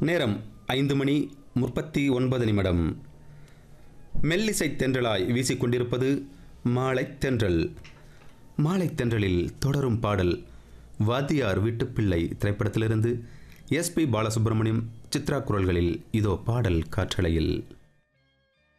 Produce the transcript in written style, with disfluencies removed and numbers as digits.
நேரம் 5:39 மெல்லிசை தென்றலாய் வீசிக்கொண்டிருப்பது மாலைத் தென்றல். மாலைத் தென்றலில் தொடரும் பாடல் வாத்தியார் வீட்டுப்பிள்ளை திரைப்படத்திலிருந்து எஸ்பி பாலசுப்ரமணியம், சித்ரா குரல்களில் இதோ பாடல் காற்றலையில்.